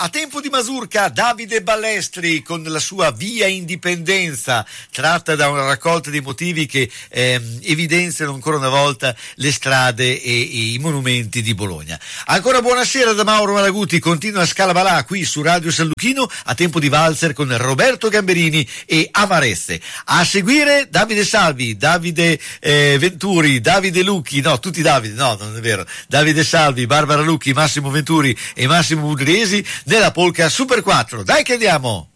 A tempo di mazurka Davide Ballestri con la sua Via Indipendenza, tratta da una raccolta di motivi che evidenziano ancora una volta le strade e i monumenti di Bologna. Ancora buonasera da Mauro Malaguti, continua Scalabalà qui su Radio San Luchino a tempo di valzer con Roberto Gamberini e Amarezze. A seguire Davide Salvi, Davide Venturi, Davide Lucchi, no, tutti Davide, no, non è vero, Davide Salvi, Barbara Lucchi, Massimo Venturi e Massimo Budriesi nella polka Super 4. Dai che andiamo!